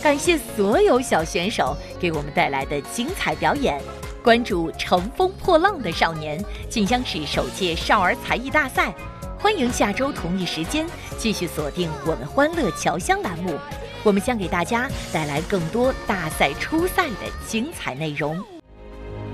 感谢所有小选手给我们带来的精彩表演。关注乘风破浪的少年，晋江市首届少儿才艺大赛。欢迎下周同一时间继续锁定我们欢乐侨乡栏目，我们将给大家带来更多大赛初赛的精彩内容。